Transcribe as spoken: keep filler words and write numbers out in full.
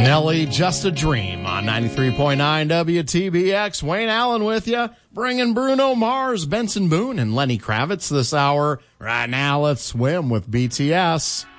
Nelly, Just a Dream on ninety-three point nine W T B X. Wayne Allen with you, bringing Bruno Mars, Benson Boone, and Lenny Kravitz this hour. Right now, let's swim with B T S.